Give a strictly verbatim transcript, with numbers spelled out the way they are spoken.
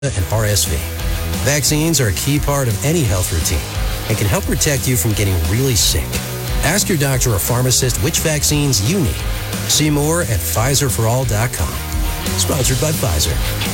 and R S V. Vaccines are a key part of any health routine and can help protect you from getting really sick. Ask your doctor or pharmacist which vaccines you need. See more at Pfizer for all dot com. Sponsored by Pfizer.